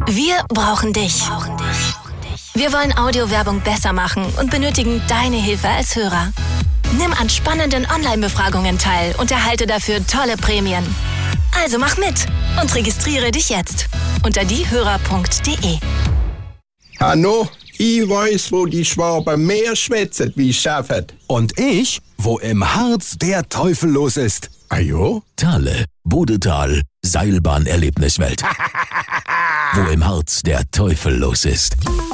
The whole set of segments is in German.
Wir brauchen dich. Wir wollen Audiowerbung besser machen und benötigen deine Hilfe als Hörer. Nimm an spannenden Online-Befragungen teil und erhalte dafür tolle Prämien. Also mach mit und registriere dich jetzt unter diehörer.de. Hanno, ich weiß, wo die Schwaben mehr schwätzen, wie es schafft. Und ich, wo im Harz der Teufel los ist. Ajo? Thale, Bodetal, Seilbahnerlebniswelt. Wo im Harz der Teufel los ist.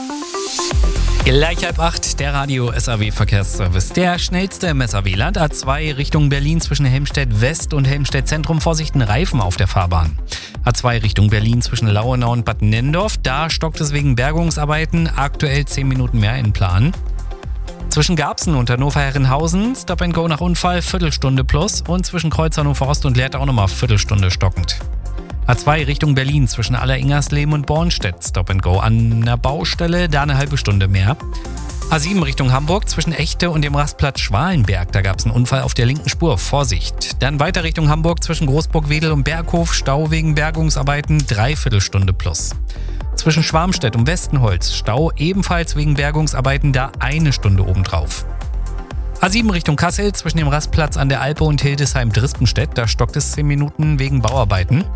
Gleich 7:30, der Radio SAW Verkehrsservice. Der schnellste im SAW-Land. A2 Richtung Berlin zwischen Helmstedt West und Helmstedt Zentrum. Vorsicht, ein Reifen auf der Fahrbahn. A2 Richtung Berlin zwischen Lauenau und Bad Nenndorf. Da stockt es wegen Bergungsarbeiten. Aktuell 10 Minuten mehr in Plan. Zwischen Garbsen und Hannover-Herrenhausen, Stop and Go nach Unfall, Viertelstunde plus. Und zwischen Kreuz Hannover Ost und Lehrte auch nochmal Viertelstunde stockend. A2 Richtung Berlin zwischen Alleringersleben und Bornstedt, Stop and Go an der Baustelle, da eine halbe Stunde mehr. A7 Richtung Hamburg zwischen Echte und dem Rastplatz Schwalenberg, da gab es einen Unfall auf der linken Spur, Vorsicht. Dann weiter Richtung Hamburg zwischen Großburg-Wedel und Berghof, Stau wegen Bergungsarbeiten, Dreiviertelstunde plus. Zwischen Schwarmstedt und Westenholz, Stau ebenfalls wegen Bergungsarbeiten, da eine Stunde obendrauf. A7 Richtung Kassel zwischen dem Rastplatz an der Alpe und Hildesheim-Drispenstedt, da stockt es 10 Minuten wegen Bauarbeiten.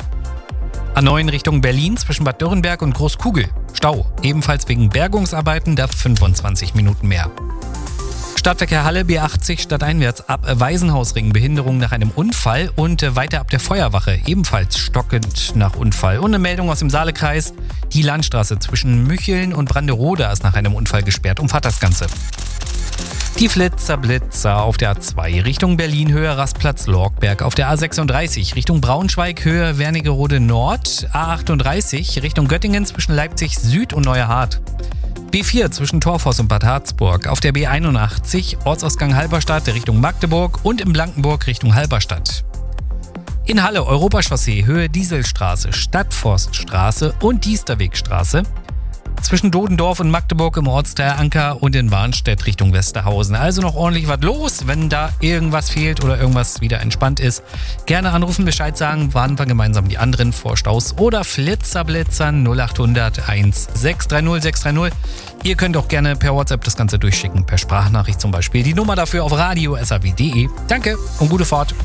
A9 Richtung Berlin zwischen Bad Dürrenberg und Großkugel. Stau, ebenfalls wegen Bergungsarbeiten, da 25 Minuten mehr. Stadtverkehr Halle B80 stadteinwärts ab Waisenhausring, Behinderung nach einem Unfall und weiter ab der Feuerwache, ebenfalls stockend nach Unfall. Und eine Meldung aus dem Saalekreis, die Landstraße zwischen Mücheln und Branderode ist nach einem Unfall gesperrt. Umfahrt das Ganze. Die Blitzer auf der A2 Richtung Berlin Höhe Rastplatz Lorgberg, auf der A36 Richtung Braunschweig Höhe Wernigerode Nord, A38 Richtung Göttingen zwischen Leipzig Süd und Neuerhardt. B4 zwischen Torfoss und Bad Harzburg, auf der B81 Ortsausgang Halberstadt Richtung Magdeburg und in Blankenburg Richtung Halberstadt. In Halle Europachaussee Höhe Dieselstraße, Stadtforststraße und Diesterwegstraße. Zwischen Dodendorf und Magdeburg im Ortsteil Anker und in Warnstedt Richtung Westerhausen. Also noch ordentlich was los, wenn da irgendwas fehlt oder irgendwas wieder entspannt ist. Gerne anrufen, Bescheid sagen, warten wir gemeinsam die anderen Vorstaus oder Blitzern 0800 1630 630. Ihr könnt auch gerne per WhatsApp das Ganze durchschicken, per Sprachnachricht zum Beispiel. Die Nummer dafür auf radio.saw.de. Danke und gute Fahrt.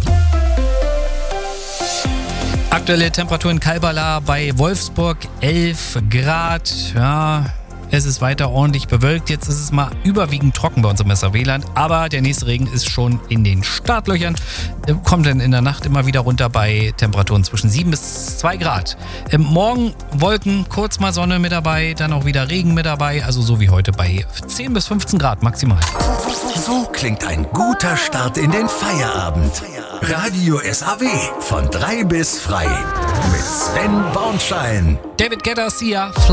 Aktuelle Temperatur in Kalbala bei Wolfsburg 11 Grad. Ja, es ist weiter ordentlich bewölkt. Jetzt ist es mal überwiegend trocken bei uns im SAW-Land. Aber der nächste Regen ist schon in den Startlöchern. Kommt dann in der Nacht immer wieder runter bei Temperaturen zwischen 7 bis 2 Grad. Morgen Wolken, kurz mal Sonne mit dabei, dann auch wieder Regen mit dabei. Also so wie heute bei 10 bis 15 Grad maximal. So klingt ein guter Start in den Feierabend. Radio SAW von 3 bis frei. Mit Sven Bornstein. David Guetta, Sia.